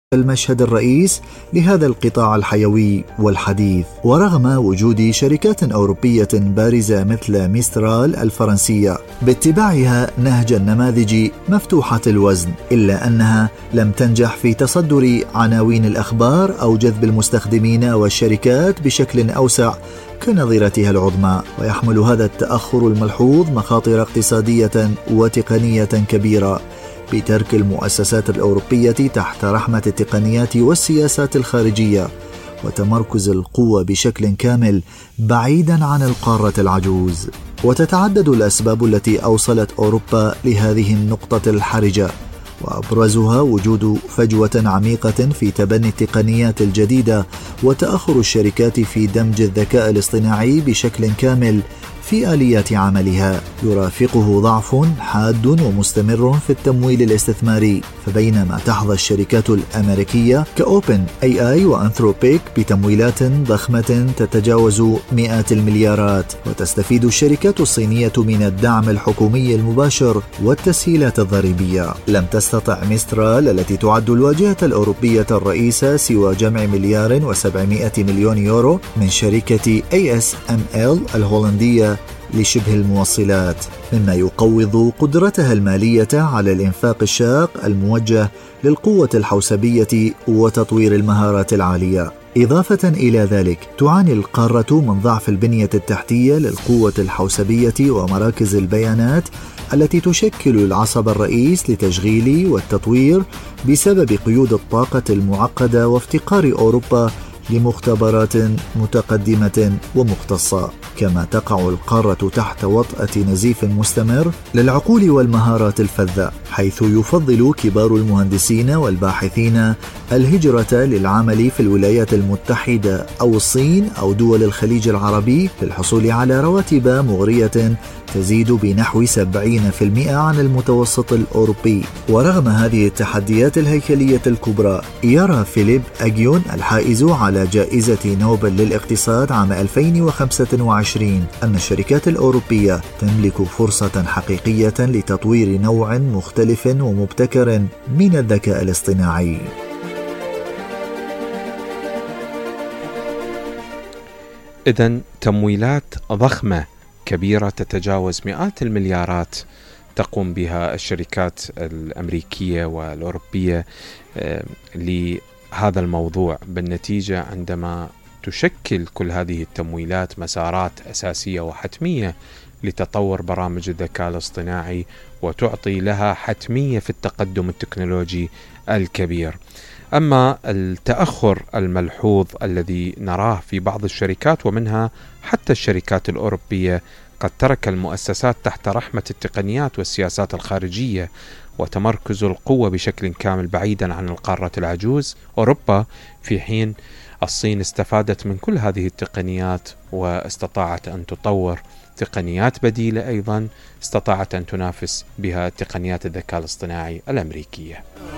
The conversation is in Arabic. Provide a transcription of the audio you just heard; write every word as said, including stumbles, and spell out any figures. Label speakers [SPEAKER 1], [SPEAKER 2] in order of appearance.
[SPEAKER 1] المشهد الرئيس لهذا القطاع الحيوي والحديث. ورغم وجود شركات أوروبية بارزة مثل ميسترال الفرنسية باتباعها نهج النماذج مفتوحة الوزن، إلا أنها لم تنجح في تصدر عناوين الأخبار أو جذب المستخدمين والشركات بشكل أوسع كنظيرتها العظمى. ويحمل هذا التأخر الملحوظ مخاطر اقتصادية وتقنية كبيرة بترك المؤسسات الأوروبية تحت رحمة التقنيات والسياسات الخارجية وتمركز القوة بشكل كامل بعيدا عن القارة العجوز. وتتعدد الأسباب التي أوصلت أوروبا لهذه النقطة الحرجة، وأبرزها وجود فجوة عميقة في تبني التقنيات الجديدة وتأخر الشركات في دمج الذكاء الاصطناعي بشكل كامل في آليات عملها، يرافقه ضعف حاد ومستمر في التمويل الاستثماري. فبينما تحظى الشركات الأمريكية كأوبن اي اي وأنثروبيك بتمويلات ضخمة تتجاوز مئات المليارات، وتستفيد الشركات الصينية من الدعم الحكومي المباشر والتسهيلات الضريبية، لم تستطع ميسترال التي تعد الواجهة الأوروبية الرئيسة سوى جمع مليار وسبعمائة مليون يورو من شركة إيه إس إم إل الهولندية لشبه الموصلات، مما يقوض قدرتها المالية على الإنفاق الشاق الموجه للقوة الحوسبية وتطوير المهارات العالية. إضافة إلى ذلك تعاني القارة من ضعف البنية التحتية للقوة الحوسبية ومراكز البيانات التي تشكل العصب الرئيس لتشغيل والتطوير بسبب قيود الطاقة المعقدة وافتقار أوروبا لمختبرات متقدمة ومختصة. كما تقع القارة تحت وطأة نزيف مستمر للعقول والمهارات الفذة، حيث يفضل كبار المهندسين والباحثين الهجرة للعمل في الولايات المتحدة أو الصين أو دول الخليج العربي للحصول على رواتب مغرية تزيد بنحو سبعين بالمئة عن المتوسط الأوروبي. ورغم هذه التحديات الهيكلية الكبرى، يرى فيليب أجيون الحائز على جائزة نوبل للاقتصاد عام ألفين وخمسة وعشرين أن الشركات الأوروبية تملك فرصة حقيقية لتطوير نوع مختلف ومبتكر من الذكاء الاصطناعي.
[SPEAKER 2] إذن تمويلات ضخمة كبيرة تتجاوز مئات المليارات تقوم بها الشركات الأمريكية والأوروبية لهذا الموضوع. بالنتيجة عندما تشكل كل هذه التمويلات مسارات أساسية وحتمية لتطور برامج الذكاء الاصطناعي وتعطي لها حتمية في التقدم التكنولوجي الكبير. أما التأخر الملحوظ الذي نراه في بعض الشركات ومنها حتى الشركات الأوروبية قد ترك المؤسسات تحت رحمة التقنيات والسياسات الخارجية وتمركز القوة بشكل كامل بعيدا عن القارة العجوز أوروبا، في حين الصين استفادت من كل هذه التقنيات واستطاعت أن تطور تقنيات بديلة أيضا استطاعت أن تنافس بها تقنيات الذكاء الاصطناعي الأمريكية.